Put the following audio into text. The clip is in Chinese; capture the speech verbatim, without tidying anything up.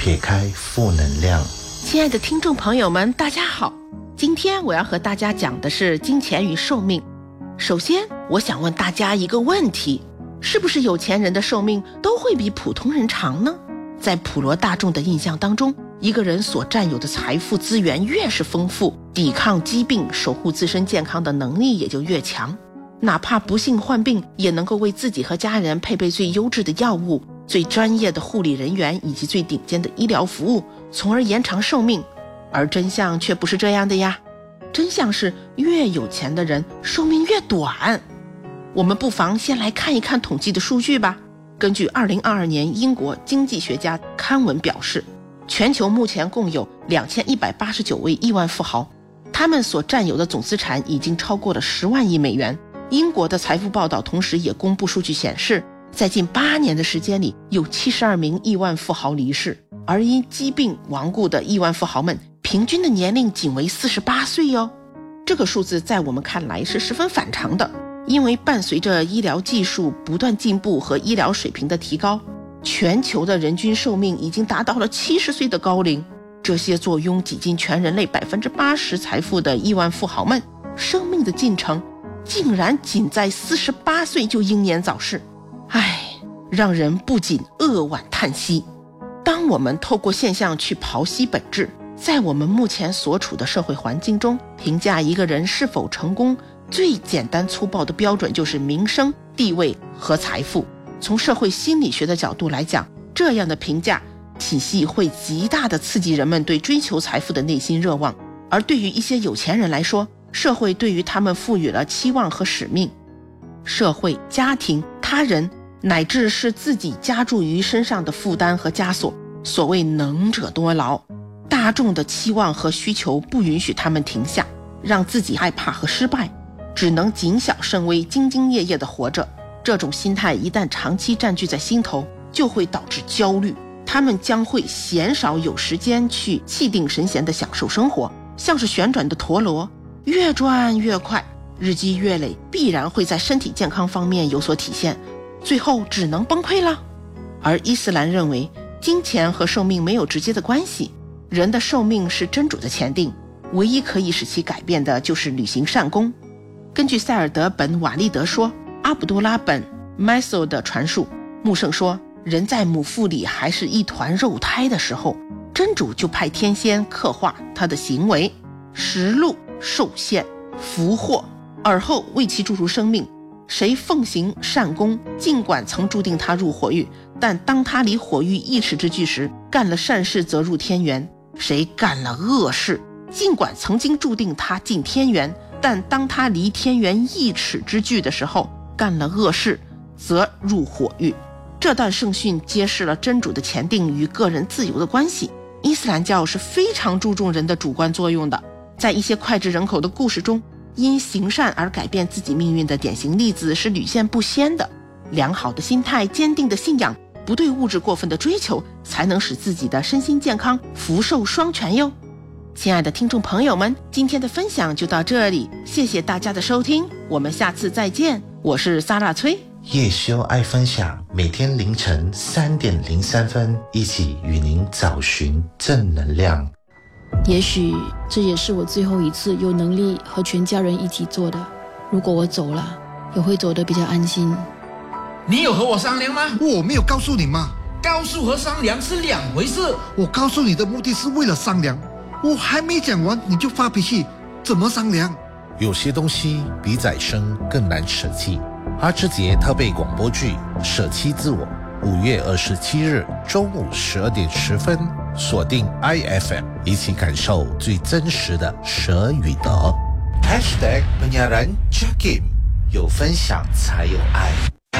撇开负能量。 亲爱的听众朋友们，大家好，今天我要和大家讲的是金钱与寿命。首先，我想问大家一个问题，是不是有钱人的寿命都会比普通人长呢？在普罗大众的印象当中，一个人所占有的财富资源越是丰富，抵抗疾病、守护自身健康的能力也就越强。哪怕不幸患病，也能够为自己和家人配备最优质的药物、最专业的护理人员以及最顶尖的医疗服务，从而延长寿命。而真相却不是这样的呀，真相是越有钱的人寿命越短。我们不妨先来看一看统计的数据吧。根据二零二二年英国经济学家刊文表示，全球目前共有两千一百八十九位亿万富豪，他们所占有的总资产已经超过了十万亿美元。英国的财富报道同时也公布数据显示，在近八年的时间里，有七十二名亿万富豪离世，而因疾病亡故的亿万富豪们平均的年龄仅为四十八岁哟。这个数字在我们看来是十分反常的，因为伴随着医疗技术不断进步和医疗水平的提高，全球的人均寿命已经达到了七十岁的高龄。这些坐拥几近全人类 百分之八十 财富的亿万富豪们，生命的进程竟然仅在四十八岁就英年早逝。唉，让人不禁扼腕叹息。当我们透过现象去刨析本质，在我们目前所处的社会环境中，评价一个人是否成功，最简单粗暴的标准就是名声、地位和财富。从社会心理学的角度来讲，这样的评价体系会极大地刺激人们对追求财富的内心热望。而对于一些有钱人来说，社会对于他们赋予了期望和使命。社会、家庭、他人，乃至是自己加诸于身上的负担和枷锁。所谓能者多劳，大众的期望和需求不允许他们停下，让自己害怕和失败，只能谨小慎微、兢兢业业地活着。这种心态一旦长期占据在心头，就会导致焦虑，他们将会鲜少有时间去气定神闲地享受生活，像是旋转的陀螺，越转越快，日积月累，必然会在身体健康方面有所体现，最后只能崩溃了。而伊斯兰认为，金钱和寿命没有直接的关系，人的寿命是真主的前定，唯一可以使其改变的就是履行善功。根据塞尔德本瓦利德说，阿卜杜拉本麦索的传述，穆圣说，人在母腹里还是一团肉胎的时候，真主就派天仙刻画他的行为，实录、受限、福祸，而后为其注入生命。谁奉行善功，尽管曾注定他入火狱，但当他离火狱一尺之距时，干了善事则入天园；谁干了恶事，尽管曾经注定他进天园，但当他离天园一尺之距的时候，干了恶事则入火狱。这段圣训揭示了真主的前定与个人自由的关系。伊斯兰教是非常注重人的主观作用的，在一些脍炙人口的故事中，因行善而改变自己命运的典型例子是屡见不鲜的。良好的心态、坚定的信仰、不对物质过分的追求，才能使自己的身心健康福寿双全哟。亲爱的听众朋友们，今天的分享就到这里，谢谢大家的收听，我们下次再见。我是萨拉崔， 叶修爱分享，每天凌晨三点零三分，一起与您找寻正能量。 也许这也是我最后一次有能力和全家人一起做的。如果我走了，也会走得比较安心。 你有和我商量吗？ 我没有告诉你吗？ 告诉和商量是两回事。 我告诉你的目的是为了商量，我还没讲完你就发脾气，怎么商量？ 有些东西比宰生更难舍弃。阿志杰特备广播剧《舍弃自我》，五月二十七日中午十二点十分，锁定 I F M， 一起感受最真实的舍与得。Hashtag penyiaran Jakim， 有分享才有爱。